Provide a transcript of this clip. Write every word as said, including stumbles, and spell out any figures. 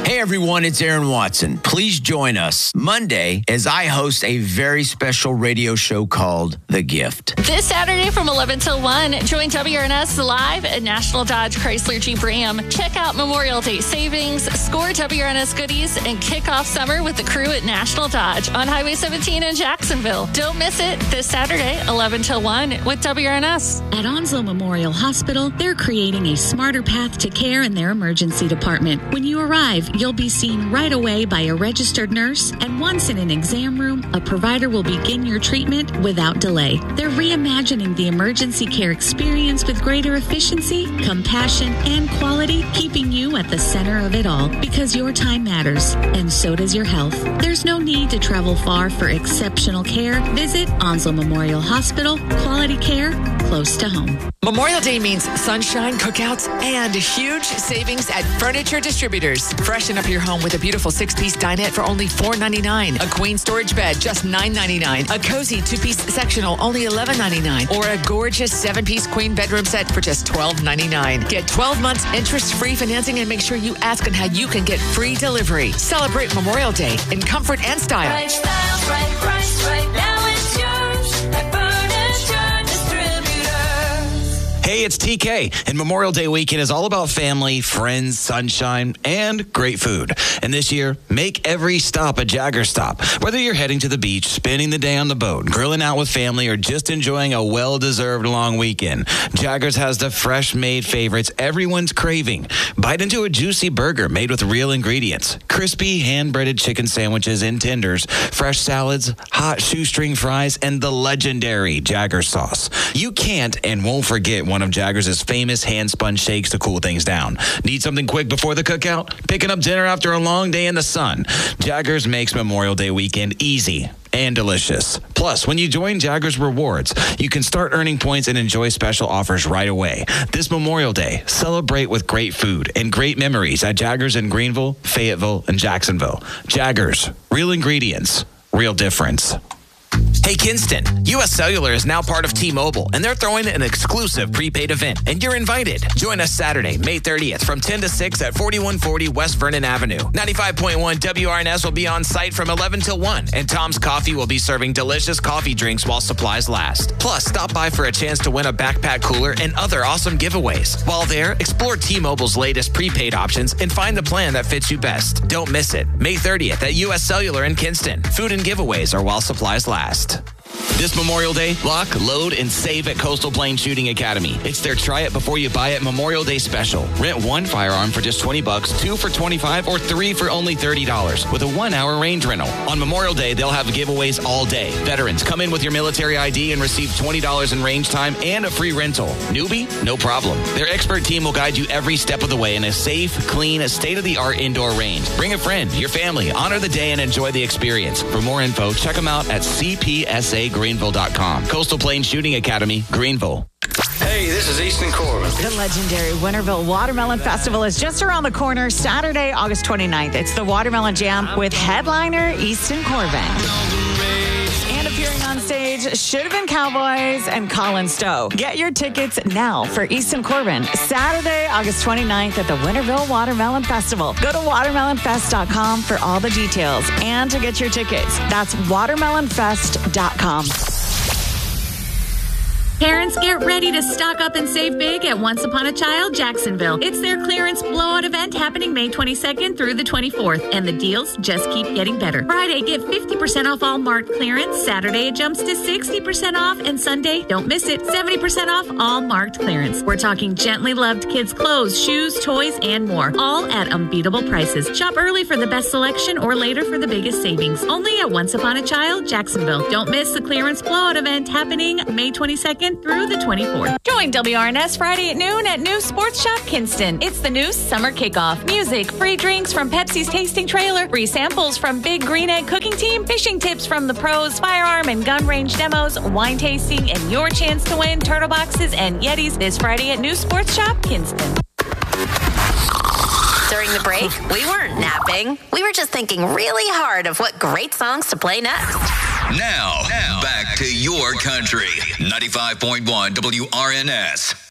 Hey everyone, it's Aaron Watson. Please join us Monday as I host a very special radio show called The Gift. This Saturday from eleven till one, join W R N S live at National Dodge Chrysler Jeep Ram. Check out Memorial Day savings, score W R N S goodies, and kick off summer with the crew at National Dodge on Highway seventeen in Jacksonville. Don't miss it this Saturday, eleven till one with W R N S. At Onslow Memorial Hospital, they're creating a smarter path to care in their emergency department. When you arrive, you'll be seen right away by a registered nurse, and once in an exam room, a provider will begin your treatment without delay. They're reimagining the emergency care experience with greater efficiency, compassion, and quality, keeping you at the center of it all, because your time matters, and so does your health. There's no need to travel far for exceptional care. Visit Onslow Memorial Hospital. Quality care close to home. Memorial Day means sunshine, cookouts, and huge savings at Furniture Distributors. Freshen up your home with a beautiful six-piece dinette for only four ninety-nine. A queen storage bed, just nine ninety-nine. A cozy two-piece sectional, only eleven ninety-nine. Or a gorgeous seven-piece queen bedroom set for just twelve ninety-nine. Get twelve months interest-free financing and make sure you ask on how you can get free delivery. Celebrate Memorial Day in comfort and style. Right style, right price, right now it's yours at Furniture Distributors. Hey, it's T K, and Memorial Day weekend is all about family, friends, sunshine, and great food. And this year, make every stop a Jaggers stop. Whether you're heading to the beach, spending the day on the boat, grilling out with family, or just enjoying a well-deserved long weekend, Jaggers has the fresh-made favorites everyone's craving. Bite into a juicy burger made with real ingredients, crispy hand-breaded chicken sandwiches and tenders, fresh salads, hot shoestring fries, and the legendary Jaggers sauce. You can't and won't forget one of Jaggers' famous hand-spun shakes to cool things down. Need something quick before the cookout? Picking up dinner after a long day in the sun? Jaggers makes Memorial Day weekend easy and delicious. Plus, when you join Jaggers Rewards, you can start earning points and enjoy special offers right away. This Memorial Day, celebrate with great food and great memories at Jaggers in Greenville, Fayetteville, and Jacksonville. Jaggers, real ingredients, real difference. Hey Kinston, U S Cellular is now part of T-Mobile, and they're throwing an exclusive prepaid event, and you're invited. Join us Saturday, May thirtieth from ten to six at forty-one forty West Vernon Avenue. ninety-five point one W R N S will be on site from eleven till one, and Tom's Coffee will be serving delicious coffee drinks while supplies last. Plus, stop by for a chance to win a backpack cooler and other awesome giveaways. While there, explore T-Mobile's latest prepaid options and find the plan that fits you best. Don't miss it. May thirtieth at U S Cellular in Kinston. Food and giveaways are while supplies last. This Memorial Day, lock, load, and save at Coastal Plain Shooting Academy. It's their try it before you buy it Memorial Day special. Rent one firearm for just twenty bucks, two for twenty-five, or three for only thirty dollars with a one-hour range rental. On Memorial Day, they'll have giveaways all day. Veterans, come in with your military I D and receive twenty dollars in range time and a free rental. Newbie? No problem. Their expert team will guide you every step of the way in a safe, clean, state-of-the-art indoor range. Bring a friend, your family, honor the day, and enjoy the experience. For more info, check them out at C P S A Greenville dot com. Coastal Plain Shooting Academy, Greenville. Hey, this is Easton Corbin. The legendary Winterville Watermelon Festival is just around the corner, Saturday, August twenty-ninth. It's the Watermelon Jam with headliner Easton Corbin. And appearing on stage, Should Have Been Cowboys and Colin Stowe. Get your tickets now for Easton Corbin, Saturday, August twenty-ninth at the Winterville Watermelon Festival. Go to watermelon fest dot com for all the details and to get your tickets. That's watermelon fest dot com. Parents, get ready to stock up and save big at Once Upon a Child Jacksonville. It's their clearance blowout event happening May twenty-second through the twenty-fourth, and the deals just keep getting better. Friday, get fifty percent off all marked clearance. Saturday, it jumps to sixty percent off, and Sunday, don't miss it, seventy percent off all marked clearance. We're talking gently loved kids' clothes, shoes, toys, and more, all at unbeatable prices. Shop early for the best selection or later for the biggest savings. Only at Once Upon a Child Jacksonville. Don't miss the clearance blowout event happening May twenty-second through the twenty-fourth. Join W R N S Friday at noon at New Sports Shop Kinston. It's the new summer kickoff. Music, free drinks from Pepsi's Tasting Trailer, free samples from Big Green Egg Cooking Team, fishing tips from the pros, firearm and gun range demos, wine tasting, and your chance to win turtle boxes and Yetis this Friday at New Sports Shop Kinston. During the break, we weren't napping. We were just thinking really hard of what great songs to play next. Now, now back to your country. ninety-five point one W R N S.